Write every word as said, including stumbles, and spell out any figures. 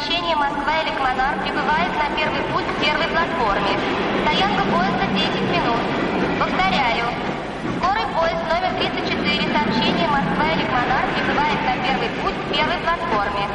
сообщение Москва-Эликмонар прибывает на первый путь к первой платформе. Стоянка поезда десять минут. Повторяю. Скорый поезд номер тридцать четыре, сообщение Москва-Эликмонар прибывает на первый путь к первой платформе.